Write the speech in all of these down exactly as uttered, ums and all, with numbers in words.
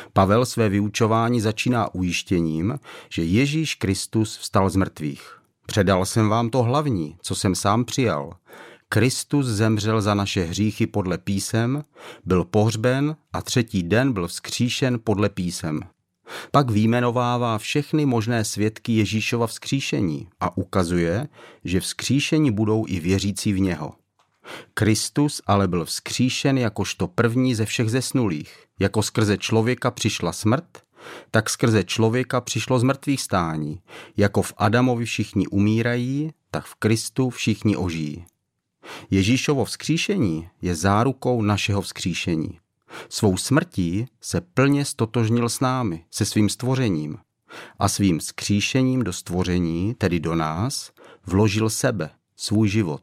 Pavel své vyučování začíná ujištěním, že Ježíš Kristus vstal z mrtvých. Předal jsem vám to hlavní, co jsem sám přijal. Kristus zemřel za naše hříchy podle písem, byl pohřben a třetí den byl vzkříšen podle písem. Pak vyjmenovává všechny možné svědky Ježíšova vzkříšení a ukazuje, že vzkříšení budou i věřící v něho. Kristus ale byl vzkříšen jakožto první ze všech zesnulých. Jako skrze člověka přišla smrt, tak skrze člověka přišlo zmrtvýchvstání. Jako v Adamovi všichni umírají, tak v Kristu všichni ožijí. Ježíšovo vzkříšení je zárukou našeho vzkříšení. Svou smrtí se plně stotožnil s námi, se svým stvořením. A svým vzkříšením do stvoření, tedy do nás, vložil sebe, svůj život.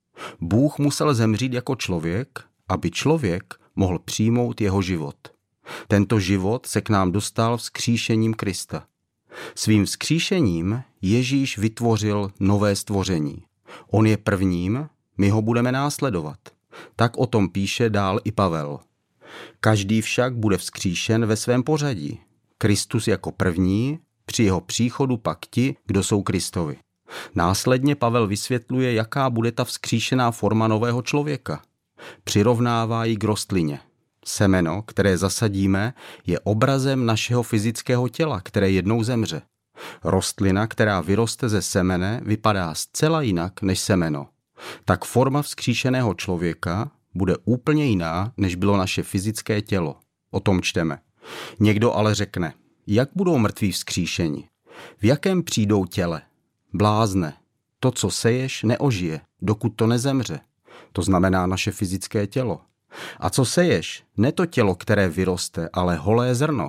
Bůh musel zemřít jako člověk, aby člověk mohl přijmout jeho život. Tento život se k nám dostal vzkříšením Krista. Svým vzkříšením Ježíš vytvořil nové stvoření. On je prvním, my ho budeme následovat. Tak o tom píše dál i Pavel. Každý však bude vzkříšen ve svém pořadí. Kristus jako první, při jeho příchodu pak ti, kdo jsou Kristovi. Následně Pavel vysvětluje, jaká bude ta vzkříšená forma nového člověka. Přirovnává ji k rostlině. Semeno, které zasadíme, je obrazem našeho fyzického těla, které jednou zemře. Rostlina, která vyroste ze semene, vypadá zcela jinak než semeno. Tak forma vzkříšeného člověka bude úplně jiná, než bylo naše fyzické tělo. O tom čteme. Někdo ale řekne, jak budou mrtví vzkříšeni? V jakém přijdou těle? Blázne. To, co seješ, neožije, dokud to nezemře. To znamená naše fyzické tělo. A co seješ? Ne to tělo, které vyroste, ale holé zrno.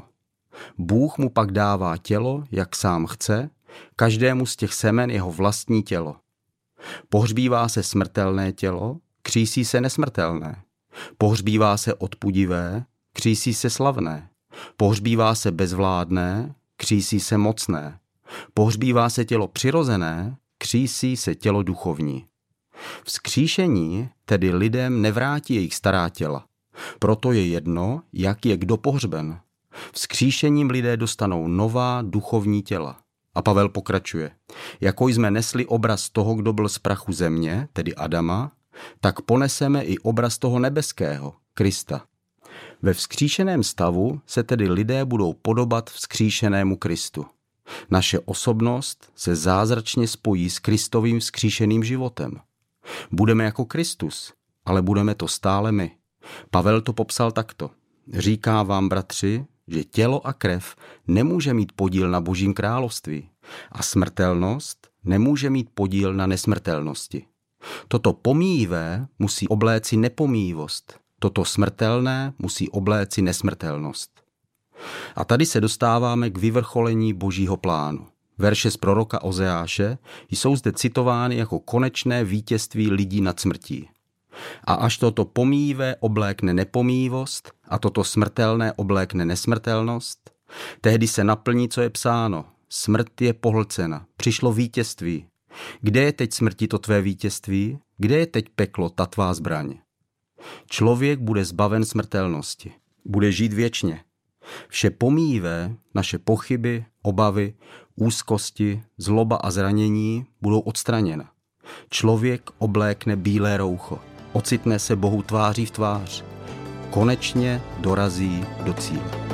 Bůh mu pak dává tělo, jak sám chce, každému z těch semen jeho vlastní tělo. Pohřbívá se smrtelné tělo, křísí se nesmrtelné. Pohřbívá se odpudivé, křísí se slavné. Pohřbívá se bezvládné, křísí se mocné. Pohřbívá se tělo přirozené, křísí se tělo duchovní. Vzkříšení tedy lidem nevrátí jejich stará těla. Proto je jedno, jak je kdo pohřben. Vzkříšením lidé dostanou nová duchovní těla. A Pavel pokračuje. Jako jsme nesli obraz toho, kdo byl z prachu země, tedy Adama, tak poneseme i obraz toho nebeského, Krista. Ve vzkříšeném stavu se tedy lidé budou podobat vzkříšenému Kristu. Naše osobnost se zázračně spojí s Kristovým vzkříšeným životem. Budeme jako Kristus, ale budeme to stále my. Pavel to popsal takto. Říká vám, bratři, že tělo a krev nemůže mít podíl na Božím království a smrtelnost nemůže mít podíl na nesmrtelnosti. Toto pomíjivé musí obléci nepomíjivost, toto smrtelné musí obléci nesmrtelnost. A tady se dostáváme k vyvrcholení Božího plánu. Verše z proroka Ozeáše jsou zde citovány jako konečné vítězství lidí nad smrtí. A až toto pomíjivé oblékne nepomíjivost a toto smrtelné oblékne nesmrtelnost, tehdy se naplní, co je psáno. Smrt je pohlcena, přišlo vítězství. Kde je teď smrti to tvé vítězství? Kde je teď peklo ta tvá zbraň? Člověk bude zbaven smrtelnosti. Bude žít věčně. Vše pomíjivé, naše pochyby, obavy, úzkosti, zloba a zranění budou odstraněna. Člověk oblékne bílé roucho. Ocitne se Bohu tváří v tvář. Konečně dorazí do cíle.